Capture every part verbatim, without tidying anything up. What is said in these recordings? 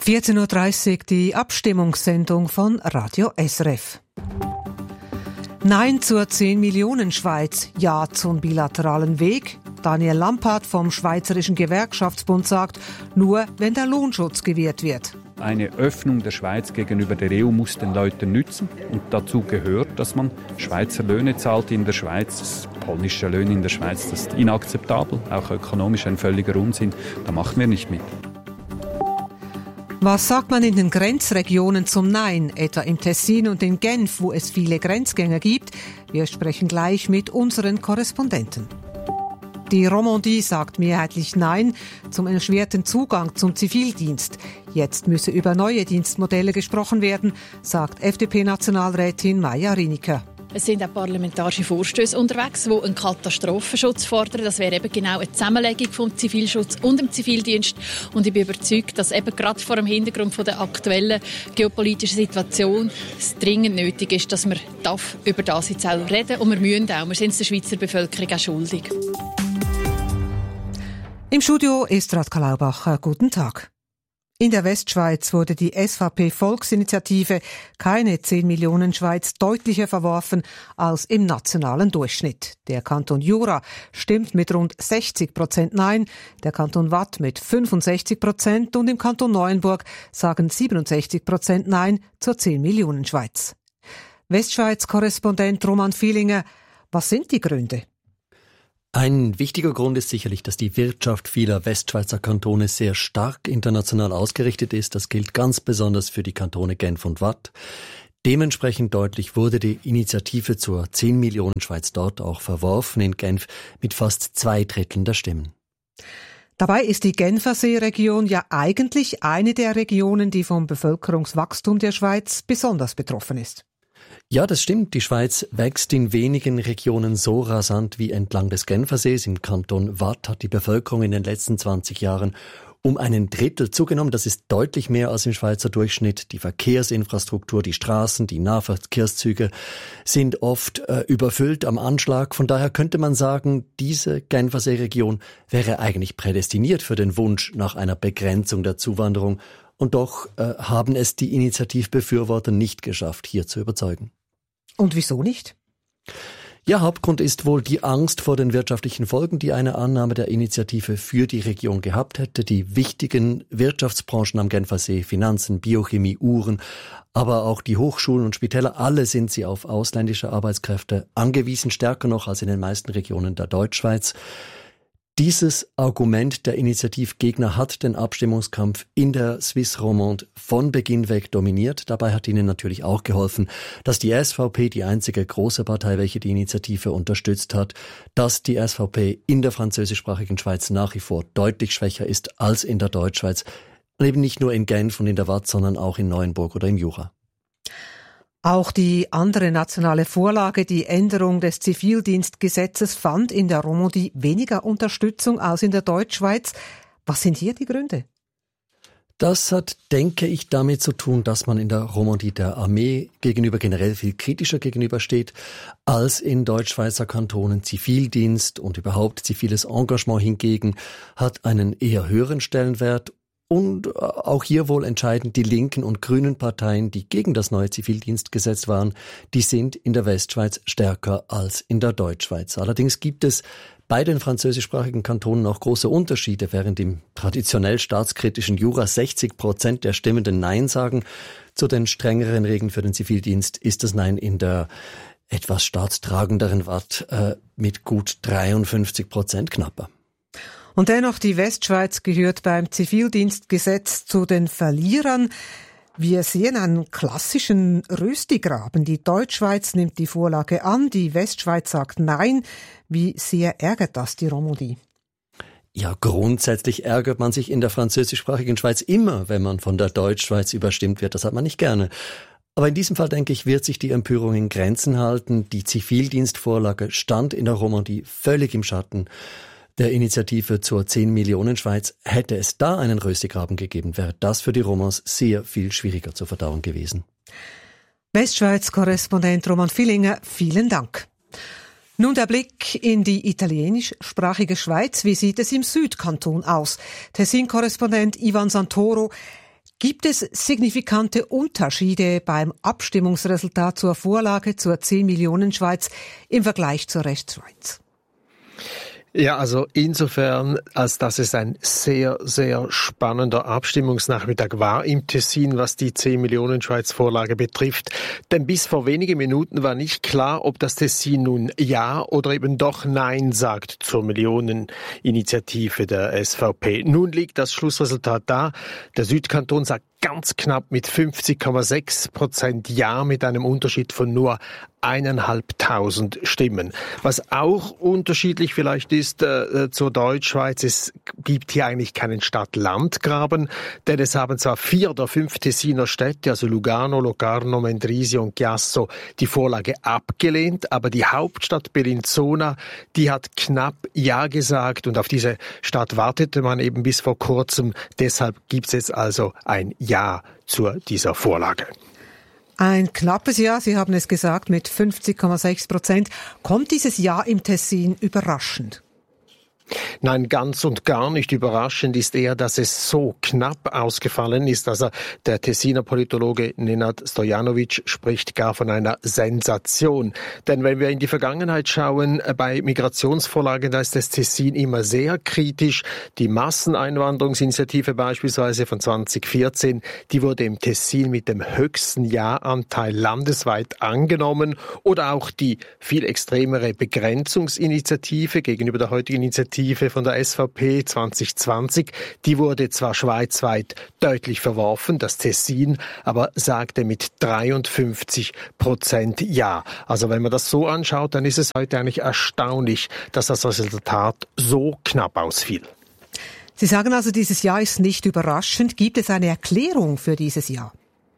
vierzehn Uhr dreißig, die Abstimmungssendung von Radio S R F. Nein zur zehn Millionen Schweiz, Ja zum bilateralen Weg. Daniel Lampard vom Schweizerischen Gewerkschaftsbund sagt, nur wenn der Lohnschutz gewährt wird. Eine Öffnung der Schweiz gegenüber der E U muss den Leuten nützen. Und dazu gehört, dass man Schweizer Löhne zahlt in der Schweiz. Polnische Löhne in der Schweiz, das ist inakzeptabel, auch ökonomisch ein völliger Unsinn. Da machen wir nicht mit. Was sagt man in den Grenzregionen zum Nein, etwa im Tessin und in Genf, wo es viele Grenzgänger gibt? Wir sprechen gleich mit unseren Korrespondenten. Die Romandie sagt mehrheitlich Nein zum erschwerten Zugang zum Zivildienst. Jetzt müsse über neue Dienstmodelle gesprochen werden, sagt F D P-Nationalrätin Maja Riniker. Es sind auch parlamentarische Vorstöße unterwegs, die einen Katastrophenschutz fordern. Das wäre eben genau eine Zusammenlegung vom Zivilschutz und dem Zivildienst. Und ich bin überzeugt, dass eben gerade vor dem Hintergrund von der aktuellen geopolitischen Situation es dringend nötig ist, dass wir über das jetzt auch reden. Und wir müssen auch. Wir sind es der Schweizer Bevölkerung auch schuldig. Im Studio ist Radka Laubacher. Guten Tag. In der Westschweiz wurde die S V P-Volksinitiative Keine zehn Millionen Schweiz deutlicher verworfen als im nationalen Durchschnitt. Der Kanton Jura stimmt mit rund sechzig Prozent Nein, der Kanton Waadt mit fünfundsechzig Prozent und im Kanton Neuenburg sagen siebenundsechzig Prozent Nein zur zehn Millionen Schweiz. Westschweiz-Korrespondent Roman Vilinger, was sind die Gründe? Ein wichtiger Grund ist sicherlich, dass die Wirtschaft vieler Westschweizer Kantone sehr stark international ausgerichtet ist. Das gilt ganz besonders für die Kantone Genf und Waadt. Dementsprechend deutlich wurde die Initiative zur zehn Millionen Schweiz dort auch verworfen, in Genf mit fast zwei Dritteln der Stimmen. Dabei ist die Genfersee-Region ja eigentlich eine der Regionen, die vom Bevölkerungswachstum der Schweiz besonders betroffen ist. Ja, das stimmt. Die Schweiz wächst in wenigen Regionen so rasant wie entlang des Genfersees. Im Kanton Waadt hat die Bevölkerung in den letzten zwanzig Jahren um einen Drittel zugenommen. Das ist deutlich mehr als im Schweizer Durchschnitt. Die Verkehrsinfrastruktur, die Straßen, die Nahverkehrszüge sind oft äh, überfüllt am Anschlag. Von daher könnte man sagen, diese Genfersee-Region wäre eigentlich prädestiniert für den Wunsch nach einer Begrenzung der Zuwanderung. Und doch äh, haben es die Initiativbefürworter nicht geschafft, hier zu überzeugen. Und wieso nicht? Ja, Hauptgrund ist wohl die Angst vor den wirtschaftlichen Folgen, die eine Annahme der Initiative für die Region gehabt hätte. Die wichtigen Wirtschaftsbranchen am Genfersee, Finanzen, Biochemie, Uhren, aber auch die Hochschulen und Spitäler, alle sind sie auf ausländische Arbeitskräfte angewiesen, stärker noch als in den meisten Regionen der Deutschschweiz. Dieses Argument der Initiativgegner hat den Abstimmungskampf in der Suisse Romande von Beginn weg dominiert. Dabei hat ihnen natürlich auch geholfen, dass die S V P, die einzige große Partei, welche die Initiative unterstützt hat, dass die S V P in der französischsprachigen Schweiz nach wie vor deutlich schwächer ist als in der Deutschschweiz. Eben nicht nur in Genf und in der Waadt, sondern auch in Neuenburg oder im Jura. Auch die andere nationale Vorlage, die Änderung des Zivildienstgesetzes, fand in der Romandie weniger Unterstützung als in der Deutschschweiz. Was sind hier die Gründe? Das hat, denke ich, damit zu tun, dass man in der Romandie der Armee gegenüber generell viel kritischer gegenübersteht als in Deutschschweizer Kantonen. Zivildienst und überhaupt ziviles Engagement hingegen hat einen eher höheren Stellenwert. Und auch hier wohl entscheidend, die linken und grünen Parteien, die gegen das neue Zivildienstgesetz waren, die sind in der Westschweiz stärker als in der Deutschschweiz. Allerdings gibt es bei den französischsprachigen Kantonen auch große Unterschiede. Während im traditionell staatskritischen Jura sechzig Prozent der Stimmenden Nein sagen, zu den strengeren Regeln für den Zivildienst ist das Nein in der etwas staatstragenderen Waadt äh, mit gut dreiundfünfzig Prozent knapper. Und dennoch, die Westschweiz gehört beim Zivildienstgesetz zu den Verlierern. Wir sehen einen klassischen Röstigraben. Die Deutschschweiz nimmt die Vorlage an, die Westschweiz sagt Nein. Wie sehr ärgert das die Romandie? Ja, grundsätzlich ärgert man sich in der französischsprachigen Schweiz immer, wenn man von der Deutschschweiz überstimmt wird. Das hat man nicht gerne. Aber in diesem Fall, denke ich, wird sich die Empörung in Grenzen halten. Die Zivildienstvorlage stand in der Romandie völlig im Schatten der Initiative zur zehn Millionen Schweiz. Hätte es da einen Röstigraben gegeben, wäre das für die Romans sehr viel schwieriger zu verdauen gewesen. Westschweiz-Korrespondent Roman Vilinger, vielen Dank. Nun der Blick in die italienischsprachige Schweiz. Wie sieht es im Südkanton aus? Tessin-Korrespondent Ivan Santoro. Gibt es signifikante Unterschiede beim Abstimmungsresultat zur Vorlage zur zehn Millionen Schweiz im Vergleich zur Restschweiz? Ja, also insofern, als dass es ein sehr, sehr spannender Abstimmungsnachmittag war im Tessin, was die zehn Millionen Schweiz Vorlage betrifft. Denn bis vor wenigen Minuten war nicht klar, ob das Tessin nun Ja oder eben doch Nein sagt zur Millioneninitiative der S V P. Nun liegt das Schlussresultat da. Der Südkanton sagt ganz knapp mit fünfzig Komma sechs Prozent Ja, mit einem Unterschied von nur eineinhalbtausend Stimmen. Was auch unterschiedlich vielleicht ist äh, zur Deutschschweiz, es gibt hier eigentlich keinen Stadt-Land-Graben, denn es haben zwar vier der fünf Tessiner Städte, also Lugano, Locarno, Mendrisio und Chiasso, die Vorlage abgelehnt, aber die Hauptstadt Bellinzona, die hat knapp Ja gesagt und auf diese Stadt wartete man eben bis vor kurzem. Deshalb gibt es jetzt also ein Ja zu dieser Vorlage. Ein knappes Ja, Sie haben es gesagt, mit fünfzig Komma sechs Prozent. Kommt dieses Ja im Tessin überraschend? Nein, ganz und gar nicht überraschend ist eher, dass es so knapp ausgefallen ist. Also der Tessiner Politologe Nenad Stojanovic spricht gar von einer Sensation. Denn wenn wir in die Vergangenheit schauen, bei Migrationsvorlagen, da ist das Tessin immer sehr kritisch. Die Masseneinwanderungsinitiative beispielsweise von zwanzig vierzehn, die wurde im Tessin mit dem höchsten Ja-Anteil landesweit angenommen. Oder auch die viel extremere Begrenzungsinitiative gegenüber der heutigen Initiative von der S V P zwanzig zwanzig, die wurde zwar schweizweit deutlich verworfen, das Tessin aber sagte mit dreiundfünfzig Prozent Ja. Also wenn man das so anschaut, dann ist es heute eigentlich erstaunlich, dass das Resultat so knapp ausfiel. Sie sagen also, dieses Ja ist nicht überraschend. Gibt es eine Erklärung für dieses Ja?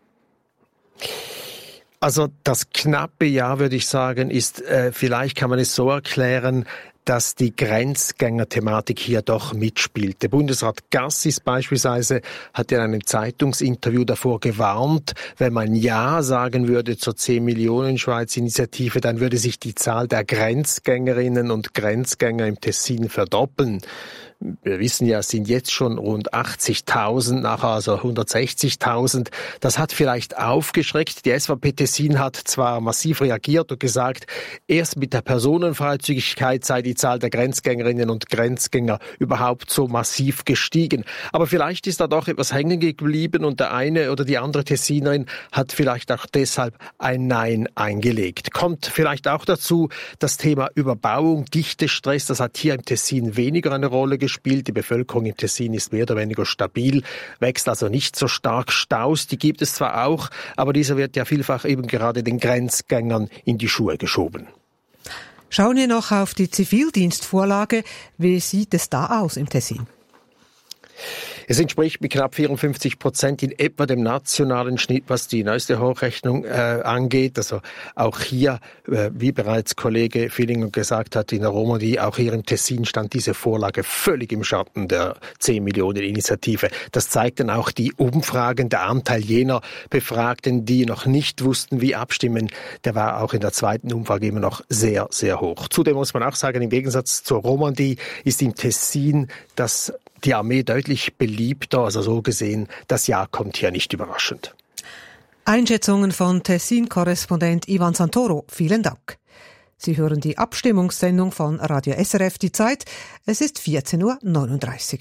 Also das knappe Ja, würde ich sagen, ist, äh, vielleicht kann man es so erklären, dass die Grenzgänger-Thematik hier doch mitspielt. Der Bundesrat Gassis beispielsweise hat in einem Zeitungsinterview davor gewarnt, wenn man Ja sagen würde zur zehn Millionen Schweiz Initiative, dann würde sich die Zahl der Grenzgängerinnen und Grenzgänger im Tessin verdoppeln. Wir wissen ja, es sind jetzt schon rund achtzigtausend, nachher also hundertsechzigtausend. Das hat vielleicht aufgeschreckt. Die S V P Tessin hat zwar massiv reagiert und gesagt, erst mit der Personenfreizügigkeit sei die Zahl der Grenzgängerinnen und Grenzgänger überhaupt so massiv gestiegen. Aber vielleicht ist da doch etwas hängen geblieben und der eine oder die andere Tessinerin hat vielleicht auch deshalb ein Nein eingelegt. Kommt vielleicht auch dazu das Thema Überbauung, Dichtestress, das hat hier im Tessin weniger eine Rolle gespielt. Gespielt. Die Bevölkerung im Tessin ist mehr oder weniger stabil, wächst also nicht so stark. Staus, die gibt es zwar auch, aber dieser wird ja vielfach eben gerade den Grenzgängern in die Schuhe geschoben. Schauen wir noch auf die Zivildienstvorlage. Wie sieht es da aus im Tessin? Es entspricht mit knapp vierundfünfzig Prozent in etwa dem nationalen Schnitt, was die neueste Hochrechnung äh, angeht. Also auch hier, äh, wie bereits Kollege Villinger gesagt hat, in der Romandie, auch hier im Tessin stand diese Vorlage völlig im Schatten der zehn Millionen Initiative. Das zeigten auch die Umfragen. Der Anteil jener Befragten, die noch nicht wussten, wie abstimmen, der war auch in der zweiten Umfrage immer noch sehr, sehr hoch. Zudem muss man auch sagen, im Gegensatz zur Romandie ist im Tessin das die Armee deutlich beliebter, also so gesehen, das Ja kommt hier nicht überraschend. Einschätzungen von Tessin-Korrespondent Ivan Santoro. Vielen Dank. Sie hören die Abstimmungssendung von Radio S R F Die Zeit. Es ist vierzehn Uhr neununddreißig.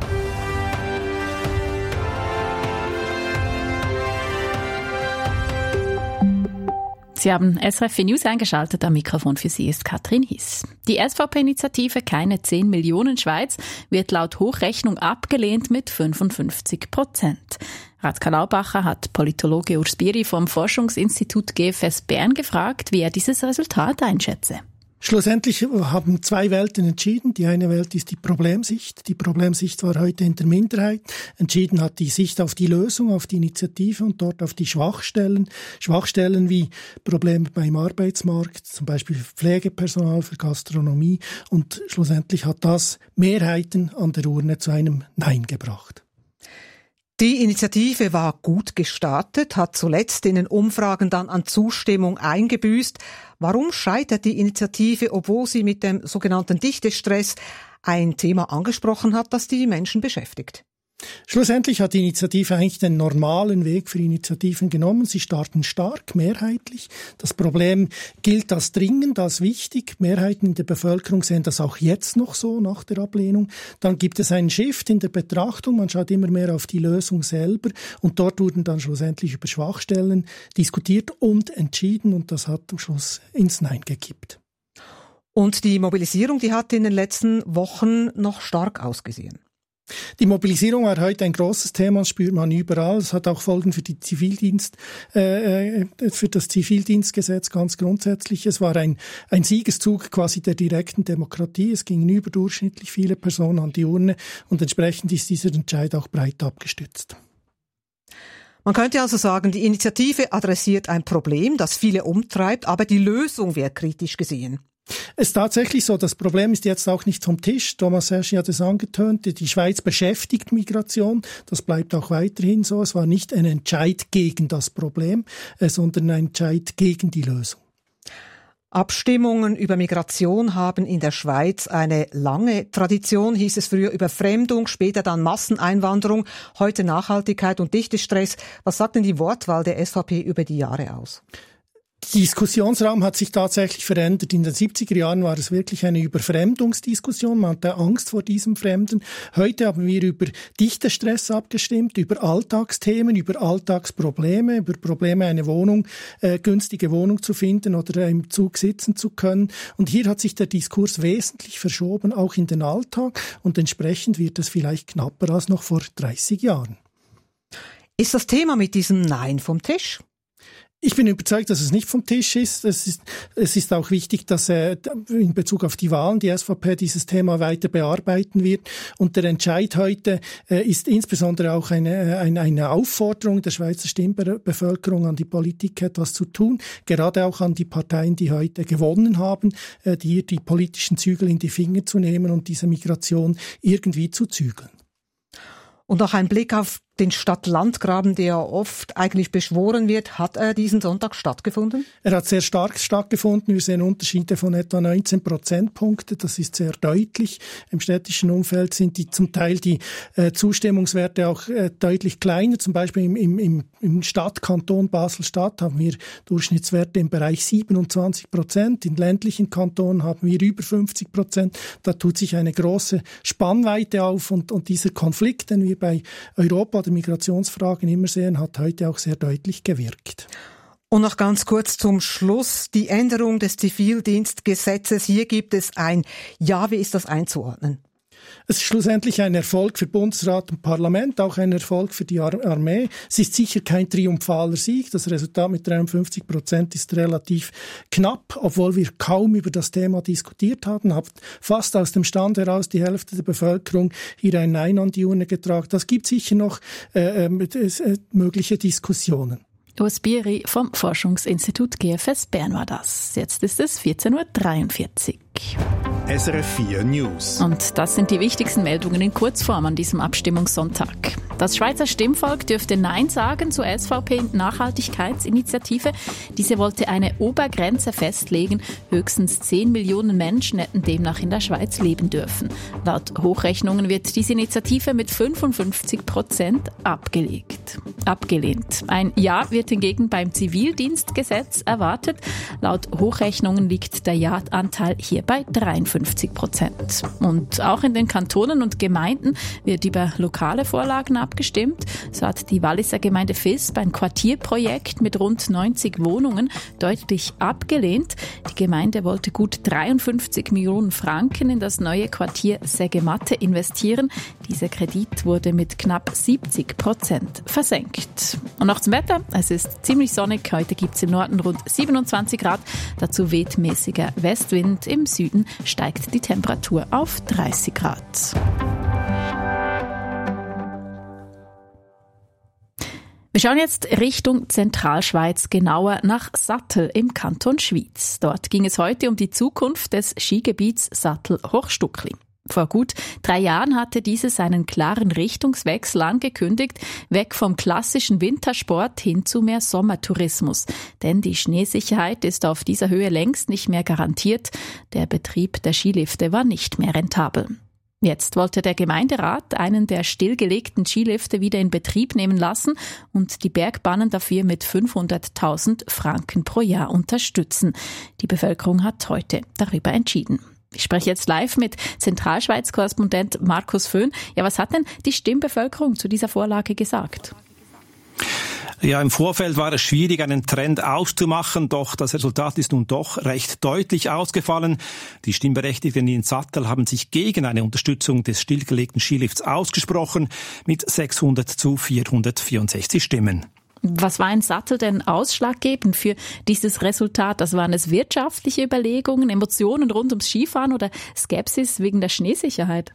Sie haben S R F News eingeschaltet. Am Mikrofon für Sie ist Katrin Hiss. Die S V P-Initiative Keine zehn Millionen Schweiz wird laut Hochrechnung abgelehnt mit fünfundfünfzig Prozent. Radka Laubacher hat Politologe Urs Biri vom Forschungsinstitut G F S Bern gefragt, wie er dieses Resultat einschätze. Schlussendlich haben zwei Welten entschieden. Die eine Welt ist die Problemsicht. Die Problemsicht war heute in der Minderheit. Entschieden hat die Sicht auf die Lösung, auf die Initiative und dort auf die Schwachstellen. Schwachstellen wie Probleme beim Arbeitsmarkt, zum Beispiel für Pflegepersonal, für Gastronomie. Und schlussendlich hat das Mehrheiten an der Urne zu einem Nein gebracht. Die Initiative war gut gestartet, hat zuletzt in den Umfragen dann an Zustimmung eingebüßt. Warum scheitert die Initiative, obwohl sie mit dem sogenannten Dichtestress ein Thema angesprochen hat, das die Menschen beschäftigt? Schlussendlich hat die Initiative eigentlich den normalen Weg für Initiativen genommen. Sie starten stark, mehrheitlich. Das Problem gilt als dringend, als wichtig. Mehrheiten in der Bevölkerung sehen das auch jetzt noch so nach der Ablehnung. Dann gibt es einen Shift in der Betrachtung. Man schaut immer mehr auf die Lösung selber. Und dort wurden dann schlussendlich über Schwachstellen diskutiert und entschieden. Und das hat am Schluss ins Nein gekippt. Und die Mobilisierung, die hat in den letzten Wochen noch stark ausgesehen. Die Mobilisierung war heute ein großes Thema, das spürt man überall. Es hat auch Folgen für die Zivildienst, äh, für das Zivildienstgesetz ganz grundsätzlich. Es war ein, ein Siegeszug quasi der direkten Demokratie. Es gingen überdurchschnittlich viele Personen an die Urne und entsprechend ist dieser Entscheid auch breit abgestützt. Man könnte also sagen, die Initiative adressiert ein Problem, das viele umtreibt, aber die Lösung wird kritisch gesehen. Es ist tatsächlich so, das Problem ist jetzt auch nicht vom Tisch. Thomas Sergi hat es angetönt, die Schweiz beschäftigt Migration. Das bleibt auch weiterhin so. Es war nicht ein Entscheid gegen das Problem, sondern ein Entscheid gegen die Lösung. Abstimmungen über Migration haben in der Schweiz eine lange Tradition, hieß es früher Überfremdung, später dann Masseneinwanderung, heute Nachhaltigkeit und Dichtestress. Was sagt denn die Wortwahl der S V P über die Jahre aus? Der Diskussionsraum hat sich tatsächlich verändert. In den siebziger Jahren war es wirklich eine Überfremdungsdiskussion. Man hatte Angst vor diesem Fremden. Heute haben wir über Dichtestress abgestimmt, über Alltagsthemen, über Alltagsprobleme, über Probleme, eine Wohnung, äh, günstige Wohnung zu finden oder im Zug sitzen zu können. Und hier hat sich der Diskurs wesentlich verschoben, auch in den Alltag. Und entsprechend wird es vielleicht knapper als noch vor dreißig Jahren. Ist das Thema mit diesem Nein vom Tisch? Ich bin überzeugt, dass es nicht vom Tisch ist. Es ist, es ist auch wichtig, dass äh, in Bezug auf die Wahlen die S V P dieses Thema weiter bearbeiten wird. Und der Entscheid heute äh, ist insbesondere auch eine, eine, eine Aufforderung der Schweizer Stimmbevölkerung an die Politik, etwas zu tun. Gerade auch an die Parteien, die heute gewonnen haben, äh, die hier die politischen Zügel in die Finger zu nehmen und diese Migration irgendwie zu zügeln. Und noch ein Blick auf den Stadt-Land-Graben, der oft eigentlich beschworen wird. Hat er diesen Sonntag stattgefunden? Er hat sehr stark stattgefunden. Wir sehen Unterschiede von etwa neunzehn Prozentpunkte. Das ist sehr deutlich. Im städtischen Umfeld sind die zum Teil die äh, Zustimmungswerte auch äh, deutlich kleiner. Zum Beispiel im, im, im Stadtkanton Basel-Stadt haben wir Durchschnittswerte im Bereich siebenundzwanzig Prozent. In ländlichen Kantonen haben wir über fünfzig Prozent. Da tut sich eine große Spannweite auf und, und dieser Konflikt, den wir bei Europa der Migrationsfragen immer sehen, hat heute auch sehr deutlich gewirkt. Und noch ganz kurz zum Schluss, die Änderung des Zivildienstgesetzes. Hier gibt es ein Ja, wie ist das einzuordnen? Es ist schlussendlich ein Erfolg für Bundesrat und Parlament, auch ein Erfolg für die Ar- Armee. Es ist sicher kein triumphaler Sieg. Das Resultat mit dreiundfünfzig Prozent ist relativ knapp, obwohl wir kaum über das Thema diskutiert haben. Hat fast aus dem Stand heraus die Hälfte der Bevölkerung hier ein Nein an die Urne getragen. Das gibt sicher noch äh, äh, mögliche Diskussionen. Urs Bieri vom Forschungsinstitut G F S Bern war das. Jetzt ist es vierzehn Uhr dreiundvierzig. S R F vier News. Und das sind die wichtigsten Meldungen in Kurzform an diesem Abstimmungssonntag. Das Schweizer Stimmvolk dürfte Nein sagen zur S V P-Nachhaltigkeitsinitiative. Diese wollte eine Obergrenze festlegen. Höchstens zehn Millionen Menschen hätten demnach in der Schweiz leben dürfen. Laut Hochrechnungen wird diese Initiative mit fünfundfünfzig Prozent abgelegt. abgelehnt. Ein Ja wird hingegen beim Zivildienstgesetz erwartet. Laut Hochrechnungen liegt der Ja-Anteil hier bei dreiundfünfzig Prozent. Und auch in den Kantonen und Gemeinden wird über lokale Vorlagen abgestimmt. So hat die Walliser Gemeinde Visp ein Quartierprojekt mit rund neunzig Wohnungen deutlich abgelehnt. Die Gemeinde wollte gut dreiundfünfzig Millionen Franken in das neue Quartier Sägematte investieren. Dieser Kredit wurde mit knapp siebzig Prozent versenkt. Und noch zum Wetter. Es ist ziemlich sonnig. Heute gibt es im Norden rund siebenundzwanzig Grad. Dazu weht mäßiger Westwind. Im Süden steigt die Temperatur auf dreißig Grad. Wir schauen jetzt Richtung Zentralschweiz, genauer nach Sattel im Kanton Schwyz. Dort ging es heute um die Zukunft des Skigebiets Sattel-Hochstuckli. Vor gut drei Jahren hatte dieses einen klaren Richtungswechsel angekündigt, weg vom klassischen Wintersport hin zu mehr Sommertourismus. Denn die Schneesicherheit ist auf dieser Höhe längst nicht mehr garantiert. Der Betrieb der Skilifte war nicht mehr rentabel. Jetzt wollte der Gemeinderat einen der stillgelegten Skilifte wieder in Betrieb nehmen lassen und die Bergbahnen dafür mit fünfhunderttausend Franken pro Jahr unterstützen. Die Bevölkerung hat heute darüber entschieden. Ich spreche jetzt live mit Zentralschweiz-Korrespondent Markus Föhn. Ja, was hat denn die Stimmbevölkerung zu dieser Vorlage gesagt? Ja, im Vorfeld war es schwierig, einen Trend auszumachen, doch das Resultat ist nun doch recht deutlich ausgefallen. Die Stimmberechtigten in Sattel haben sich gegen eine Unterstützung des stillgelegten Skilifts ausgesprochen, mit sechshundert zu vierhundertvierundsechzig Stimmen. Was war in Sattel denn ausschlaggebend für dieses Resultat? Das waren es wirtschaftliche Überlegungen, Emotionen rund ums Skifahren oder Skepsis wegen der Schneesicherheit?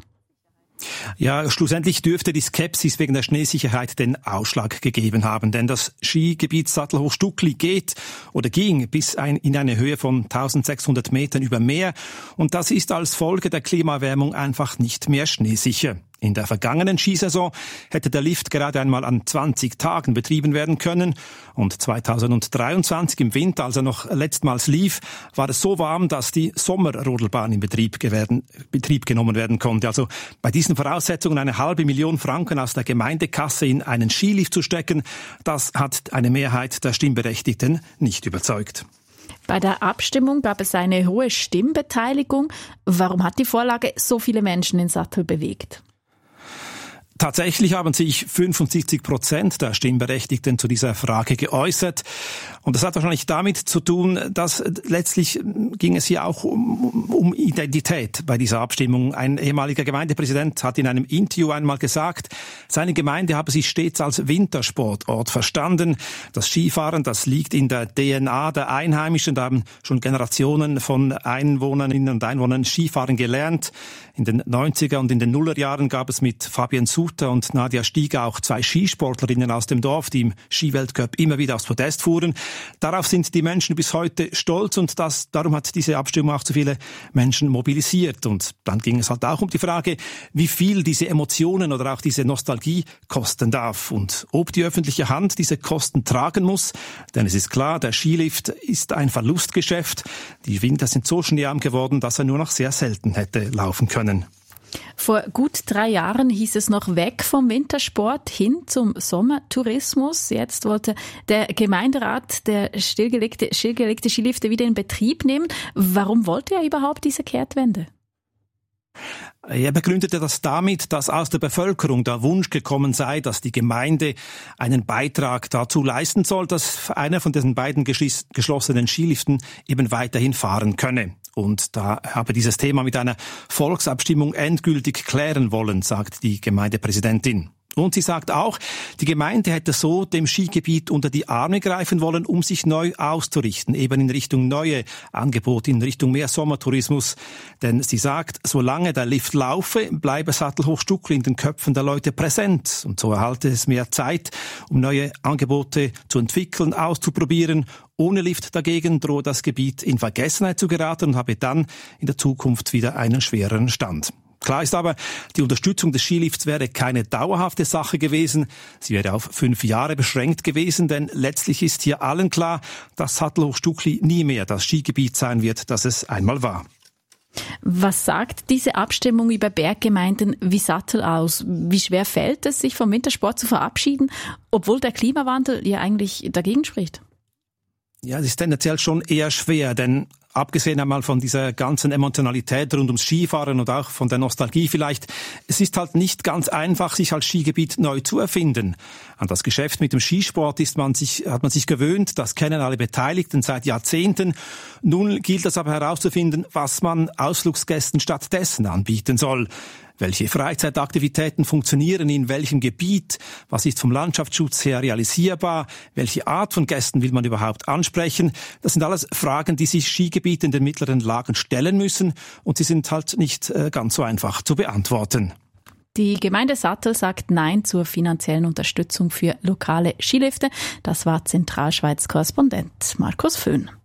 Ja, schlussendlich dürfte die Skepsis wegen der Schneesicherheit den Ausschlag gegeben haben, denn das Skigebiet Sattelhochstuckli geht oder ging bis ein, in eine Höhe von eintausendsechshundert Metern über Meer und das ist als Folge der Klimaerwärmung einfach nicht mehr schneesicher. In der vergangenen Skisaison hätte der Lift gerade einmal an zwanzig Tagen betrieben werden können und zweitausenddreiundzwanzig im Winter, als er noch letztmals lief, war es so warm, dass die Sommerrodelbahn in Betrieb, werden, Betrieb genommen werden konnte. Also bei diesen Voraussetzungen eine halbe Million Franken aus der Gemeindekasse in einen Skilift zu stecken, das hat eine Mehrheit der Stimmberechtigten nicht überzeugt. Bei der Abstimmung gab es eine hohe Stimmbeteiligung. Warum hat die Vorlage so viele Menschen in Sattel bewegt? Tatsächlich haben sich fünfundsiebzig Prozent der Stimmberechtigten zu dieser Frage geäußert. Und das hat wahrscheinlich damit zu tun, dass letztlich ging es hier auch um, um Identität bei dieser Abstimmung. Ein ehemaliger Gemeindepräsident hat in einem Interview einmal gesagt, seine Gemeinde habe sich stets als Wintersportort verstanden. Das Skifahren, das liegt in der D N A der Einheimischen. Da haben schon Generationen von Einwohnerinnen und Einwohnern Skifahren gelernt. In den neunziger und in den Nullerjahren gab es mit Fabian Suter und Nadia Stieger auch zwei Skisportlerinnen aus dem Dorf, die im Skiweltcup immer wieder aufs Podest fuhren. Darauf sind die Menschen bis heute stolz und das, darum hat diese Abstimmung auch so viele Menschen mobilisiert. Und dann ging es halt auch um die Frage, wie viel diese Emotionen oder auch diese Nostalgie kosten darf und ob die öffentliche Hand diese Kosten tragen muss. Denn es ist klar, der Skilift ist ein Verlustgeschäft. Die Winter sind so schneearm geworden, dass er nur noch sehr selten hätte laufen können. Vor gut drei Jahren hieß es noch weg vom Wintersport hin zum Sommertourismus. Jetzt wollte der Gemeinderat der stillgelegte, stillgelegte Skilifte wieder in Betrieb nehmen. Warum wollte er überhaupt diese Kehrtwende? Er begründete das damit, dass aus der Bevölkerung der Wunsch gekommen sei, dass die Gemeinde einen Beitrag dazu leisten soll, dass einer von diesen beiden geschlossenen Skiliften eben weiterhin fahren könne. Und da habe dieses Thema mit einer Volksabstimmung endgültig klären wollen, sagt die Gemeindepräsidentin. Und sie sagt auch, die Gemeinde hätte so dem Skigebiet unter die Arme greifen wollen, um sich neu auszurichten, eben in Richtung neue Angebote, in Richtung mehr Sommertourismus. Denn sie sagt, solange der Lift laufe, bleibe Sattelhochstuckli in den Köpfen der Leute präsent. Und so erhalte es mehr Zeit, um neue Angebote zu entwickeln, auszuprobieren. Ohne Lift dagegen drohe das Gebiet in Vergessenheit zu geraten und habe dann in der Zukunft wieder einen schwereren Stand. Klar ist aber, die Unterstützung des Skilifts wäre keine dauerhafte Sache gewesen. Sie wäre auf fünf Jahre beschränkt gewesen, denn letztlich ist hier allen klar, dass Sattelhochstuckli nie mehr das Skigebiet sein wird, das es einmal war. Was sagt diese Abstimmung über Berggemeinden wie Sattel aus? Wie schwer fällt es, sich vom Wintersport zu verabschieden, obwohl der Klimawandel ja eigentlich dagegen spricht? Ja, es ist tendenziell schon eher schwer, denn abgesehen einmal von dieser ganzen Emotionalität rund ums Skifahren und auch von der Nostalgie vielleicht, es ist halt nicht ganz einfach, sich als Skigebiet neu zu erfinden. An das Geschäft mit dem Skisport ist man sich, hat man sich gewöhnt, das kennen alle Beteiligten seit Jahrzehnten. Nun gilt es aber herauszufinden, was man Ausflugsgästen stattdessen anbieten soll. Welche Freizeitaktivitäten funktionieren in welchem Gebiet? Was ist vom Landschaftsschutz her realisierbar? Welche Art von Gästen will man überhaupt ansprechen? Das sind alles Fragen, die sich Skigebiete in den mittleren Lagen stellen müssen und sie sind halt nicht äh, ganz so einfach zu beantworten. Die Gemeinde Sattel sagt Nein zur finanziellen Unterstützung für lokale Skilifte. Das war Zentralschweiz-Korrespondent Markus Föhn.